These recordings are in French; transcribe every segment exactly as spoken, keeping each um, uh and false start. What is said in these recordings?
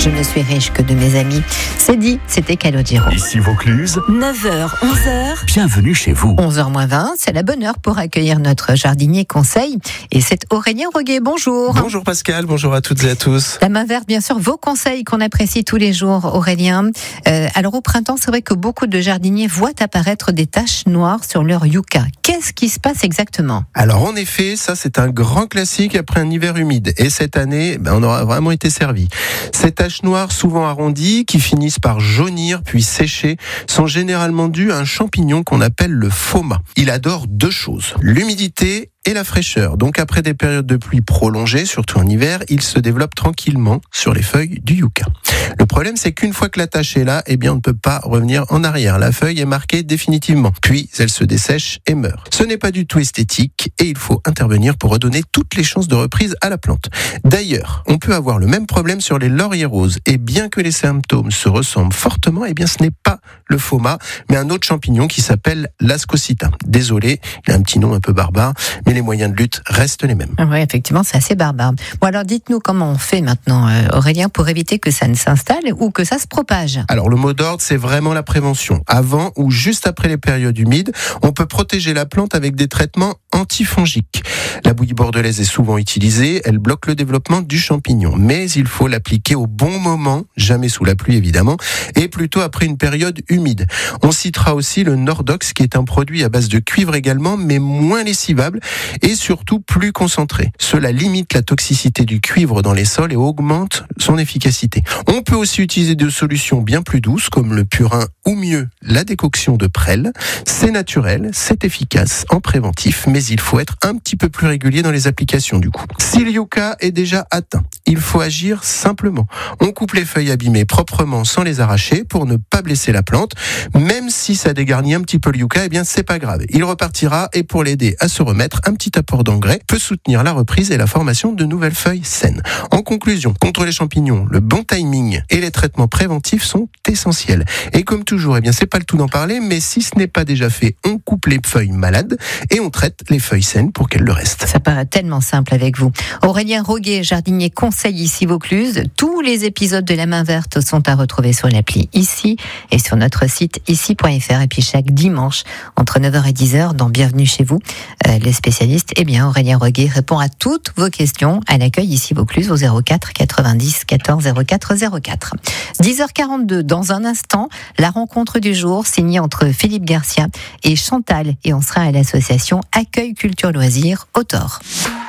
Je ne suis riche que de mes amis. C'est dit, c'était Calogero. Ici Vaucluse, neuf heures, onze heures. Bienvenue chez vous. onze heures moins vingt, c'est la bonne heure pour accueillir notre jardinier conseil. Et c'est Aurélien Roguet, bonjour. Bonjour Pascal, bonjour à toutes et à tous. La main verte, bien sûr, vos conseils qu'on apprécie tous les jours, Aurélien. Euh, alors au printemps, c'est vrai que beaucoup de jardiniers voient apparaître des taches noires sur leur yucca. Qu'est-ce qui se passe exactement ? Alors en effet, ça c'est un grand classique après un hiver humide. Et cette année, ben, on aura vraiment été servi. Ces taches noires, souvent arrondies, qui finissent par jaunir puis sécher, sont généralement dues à un champignon qu'on appelle le phoma. Il adore deux choses, l'humidité et la fraîcheur. Donc après des périodes de pluie prolongées, surtout en hiver, il se développe tranquillement sur les feuilles du yucca. Le problème, c'est qu'une fois que la tache est là, eh bien, on ne peut pas revenir en arrière. La feuille est marquée définitivement. Puis, elle se dessèche et meurt. Ce n'est pas du tout esthétique et il faut intervenir pour redonner toutes les chances de reprise à la plante. D'ailleurs, on peut avoir le même problème sur les lauriers roses. Et bien que les symptômes se ressemblent fortement, eh bien, ce n'est pas le phoma, mais un autre champignon qui s'appelle l'ascocita. Désolé, il a un petit nom un peu barbare, mais les moyens de lutte restent les mêmes. Oui, effectivement, c'est assez barbare. Bon, alors dites-nous comment on fait maintenant, euh, Aurélien, pour éviter que ça ne s'installe ou que ça se propage. Alors, le mot d'ordre, c'est vraiment la prévention. Avant ou juste après les périodes humides, on peut protéger la plante avec des traitements antifongiques. La bouillie bordelaise est souvent utilisée, elle bloque le développement du champignon. Mais il faut l'appliquer au bon moment, jamais sous la pluie évidemment, et plutôt après une période humide. On citera aussi le Nordox, qui est un produit à base de cuivre également, mais moins lessivable et surtout plus concentré. Cela limite la toxicité du cuivre dans les sols et augmente son efficacité. On peut aussi utiliser des solutions bien plus douces comme le purin ou mieux la décoction de prêle. C'est naturel, c'est efficace en préventif, mais il faut être un petit peu plus régulier dans les applications du coup. Si le yucca est déjà atteint, il faut agir simplement. On coupe les feuilles abîmées proprement sans les arracher pour ne pas blesser la plante. Même si ça dégarnit un petit peu le yucca, eh bien c'est pas grave. Il repartira et pour l'aider à se remettre, un petit apport d'engrais peut soutenir la reprise et la formation de nouvelles feuilles saines. En conclusion, contre les champignons, le bon timing et les traitements préventifs sont essentiels. Et comme toujours, eh bien c'est pas le tout d'en parler, mais si ce n'est pas déjà fait, on coupe les feuilles malades et on traite les feuilles saines pour qu'elles le restent. Ça paraît tellement simple avec vous. Aurélien Roguet, jardinier conseil ici Vaucluse. Tous les épisodes de La Main Verte sont à retrouver sur l'appli Ici et sur notre site ici point f r. Et puis chaque dimanche, entre neuf heures et dix heures, dans Bienvenue chez vous, euh, les spécialistes, eh bien Aurélien Roguet répond à toutes vos questions à l'accueil ici Vaucluse au zéro quatre quatre-vingt-dix quatorze zéro quatre zéro quatre. dix heures quarante-deux, dans un instant, la rencontre du jour signée entre Philippe Garcia et Chantal, et on sera à l'association Accueil Culture Loisirs au Thor.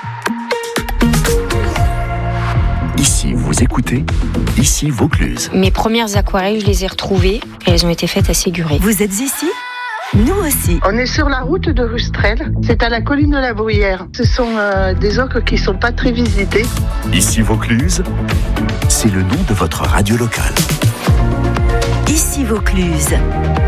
Ici vous écoutez, ici Vaucluse. Mes premières aquarelles, je les ai retrouvées et elles ont été faites à Séguré. Vous êtes ici ? Nous aussi. On est sur la route de Rustrel, c'est à la colline de la Bruyère. Ce sont euh, des ocres qui ne sont pas très visités. Ici Vaucluse, c'est le nom de votre radio locale. Ici Vaucluse.